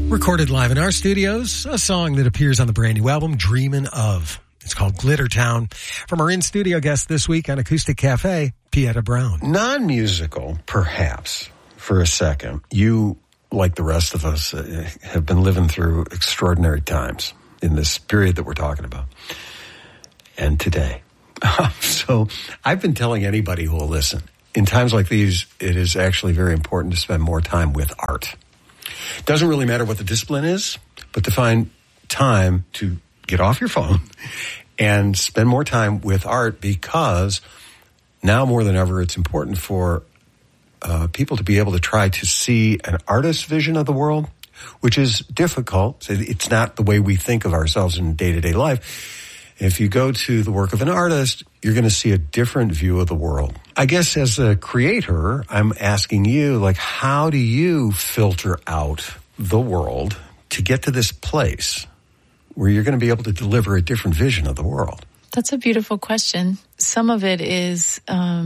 Recorded live in our studios, a song that appears on the brand new album, Dreamin' Of. It's called Glitter Town. From our in-studio guest this week on Acoustic Cafe, Pieta Brown. Non-musical, perhaps, for a second. You, like the rest of us, have been living through extraordinary times in this period that we're talking about. And today. So I've been telling anybody who will listen, in times like these, it is actually very important to spend more time with art. Doesn't really matter what the discipline is, but to find time to get off your phone and spend more time with art, because now more than ever, it's important for people to be able to try to see an artist's vision of the world, which is difficult. It's not the way we think of ourselves in day-to-day life. If you go to the work of an artist, you're going to see a different view of the world. I guess as a creator, I'm asking you, like, how do you filter out the world to get to this place where you're going to be able to deliver a different vision of the world? That's a beautiful question. Some of it is,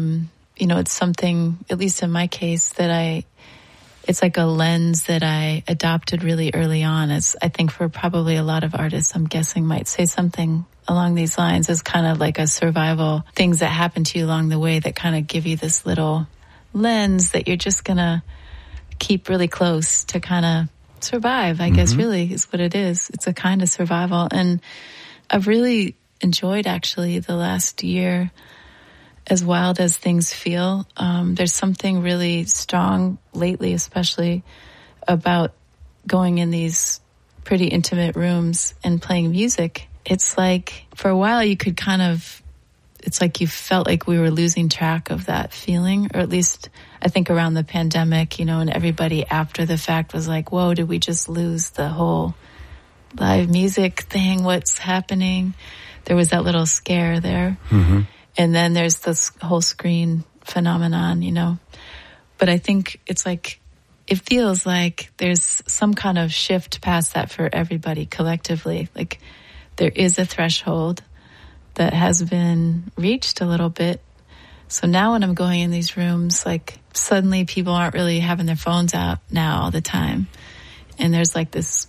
it's something, at least in my case, that it's like a lens that I adopted really early on. As I think for probably a lot of artists, I'm guessing might say something along these lines, as kind of like a survival, things that happen to you along the way that kind of give you this little lens that you're just going to keep really close to kind of survive, I guess really is what it is. It's a kind of survival. And I've really enjoyed actually the last year, as wild as things feel. There's something really strong lately, especially about going in these pretty intimate rooms and playing music. It's like for a while you could it's like you felt like we were losing track of that feeling, or at least I think around the pandemic, and everybody after the fact was like, whoa, did we just lose the whole live music thing? What's happening? There was that little scare there. Mm-hmm. And then there's this whole screen phenomenon, But I think it's like, it feels like there's some kind of shift past that for everybody collectively. Like there is a threshold that has been reached a little bit. So now when I'm going in these rooms, like suddenly people aren't really having their phones out now all the time. And there's like this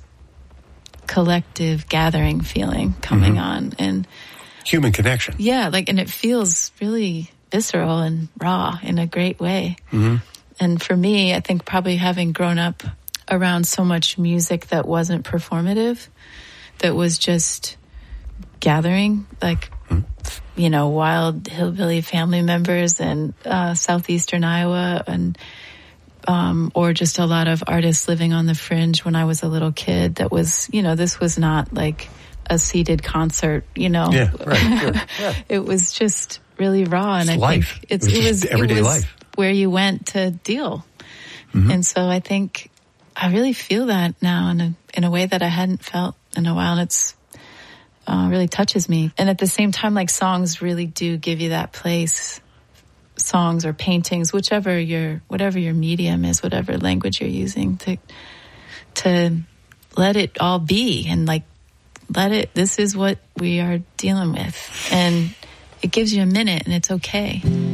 collective gathering feeling coming on, and human connection. Yeah, and it feels really visceral and raw in a great way. Mm-hmm. And for me, I think probably having grown up around so much music that wasn't performative, that was just gathering, wild hillbilly family members and southeastern Iowa, and or just a lot of artists living on the fringe when I was a little kid. That was, this was not like a seated concert, Yeah, right. Sure. Yeah. It was just really raw, and it's I life. think it was everyday life, where you went to deal. Mm-hmm. And so I think I really feel that now in a way that I hadn't felt in a while, and it's really touches me. And at the same time, like songs really do give you that place. Songs or paintings, whatever your medium is, whatever language you're using, to let it all be, and this is what we are dealing with. And it gives you a minute, and it's okay.